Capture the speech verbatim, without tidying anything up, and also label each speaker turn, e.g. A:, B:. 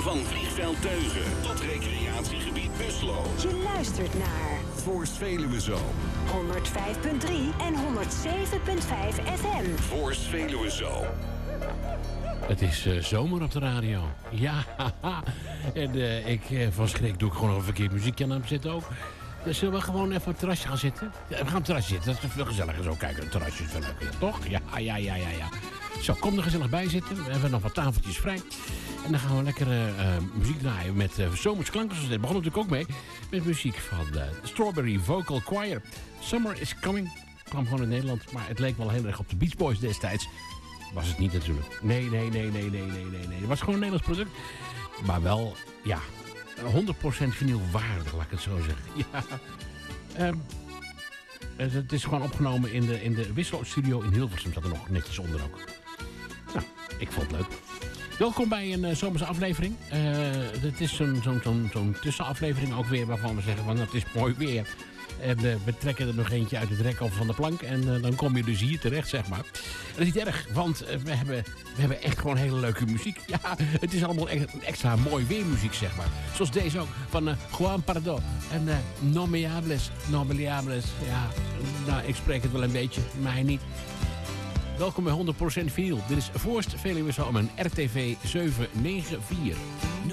A: Van vliegveld Teugen tot recreatiegebied Buslo.
B: Je luistert naar
A: Voorst Veluwe Zoom.
B: honderdvijf punt drie en honderdzeven punt vijf F M.
A: Voorst Veluwe Zoom.
C: Het is uh, zomer op de radio. Ja, haha. En uh, ik, uh, van schrik doe ik gewoon nog een verkeerd muziekje aan het zetten ook. Dus zullen we gewoon even op het terrasje gaan zitten? Ja, we gaan op het terrasje zitten, dat is veel gezelliger zo. Kijken, het terrasje is wel leuk, ja, toch? Ja, ja, ja, ja, ja. Zo, kom er gezellig bij zitten. We hebben nog wat tafeltjes vrij. En dan gaan we lekker uh, uh, muziek draaien met uh, zomers klanken. Daar begon natuurlijk ook mee. Met muziek van uh, Strawberry Vocal Choir. Summer is Coming. Kwam gewoon in Nederland. Maar het leek wel heel erg op de Beach Boys destijds. Was het niet natuurlijk. Nee, nee, nee, nee, nee, nee, nee, nee. Het was gewoon een Nederlands product. Maar wel, ja, honderd procent vinyl waardig, laat ik het zo zeggen. Ja. Um, het is gewoon opgenomen in de, in de Wissel Studio in Hilversum. Zat er nog netjes onder ook. Nou, ik vond het leuk. Welkom bij een uh, zomerse aflevering. Uh, het is zo'n zo'n zo'n zo'n tussenaflevering ook weer waarvan we zeggen van het is mooi weer. En uh, we trekken er nog eentje uit het rek of van de plank. En uh, dan kom je dus hier terecht, zeg maar. En dat is niet erg, want uh, we, hebben, we hebben echt gewoon hele leuke muziek. Ja, het is allemaal echt extra mooi weermuziek, zeg maar. Zoals deze ook, van uh, Juan Pardo. En uh, No Me Hables, No Me Hables. Ja, nou, ik spreek het wel een beetje, mij niet. Welkom bij honderd procent vinyl. Dit is Voorst Veluwe Zoom en R T V zeven negen vier.